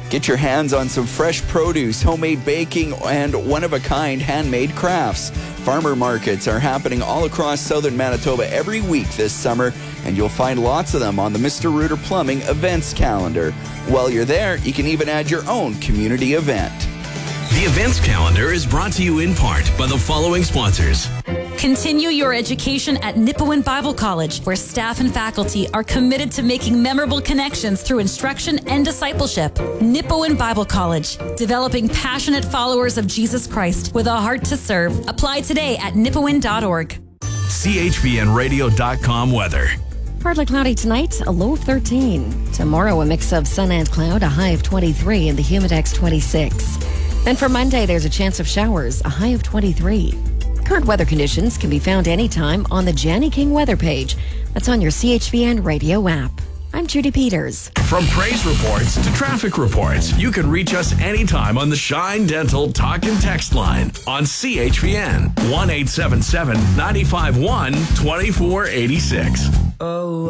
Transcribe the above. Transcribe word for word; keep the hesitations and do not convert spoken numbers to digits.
Get your hands on some fresh produce, homemade baking, and one-of-a-kind handmade crafts. Farmer markets are happening all across southern Manitoba every week this summer, and you'll find lots of them on the Mister Reuter Plumbing events calendar. While you're there, you can even add your own community event. The events calendar is brought to you in part by the following sponsors. Continue your education at Nipawin Bible College, where staff and faculty are committed to making memorable connections through instruction and discipleship. Nipawin Bible College, developing passionate followers of Jesus Christ with a heart to serve. Apply today at nipawin dot org. C H V N radio dot com weather. Partly cloudy tonight, a low of thirteen. Tomorrow, a mix of sun and cloud, a high of twenty-three, and the Humidex twenty-six. Then for Monday, there's a chance of showers, a high of twenty-three. Current weather conditions can be found anytime on the Janny King weather page. That's on your C H V N radio app. I'm Judy Peters. From praise reports to traffic reports, you can reach us anytime on the Shine Dental Talk and Text line on C H V N one eight seven seven, nine five one, two four eight six. Oh.